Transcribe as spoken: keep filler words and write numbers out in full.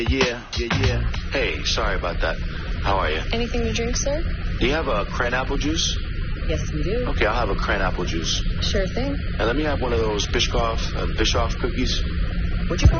Yeah, yeah, yeah. Hey, sorry about that. How are you? Anything to drink, sir? Do you have a cran apple juice? Yes, we do. Okay, I'll have a cran apple juice. Sure thing. And let me have one of those Biscoff, uh, Bischoff cookies. What'd you call